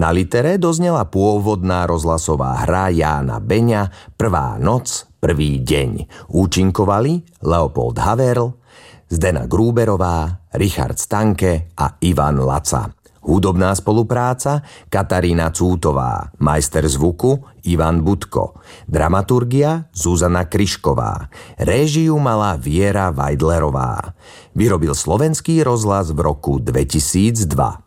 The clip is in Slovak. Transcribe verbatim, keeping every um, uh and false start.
Na litere doznela pôvodná rozhlasová hra Jána Beňa Prvá noc, prvý deň. Účinkovali Leopold Haverl, Zdena Grúberová, Richard Stanke a Ivan Laca. Hudobná spolupráca Katarína Cútová, majster zvuku Ivan Budko, dramaturgia Zuzana Kryšková, réžiu mala Viera Vajdlerová. Vyrobil Slovenský rozhlas v roku dvetisícdva.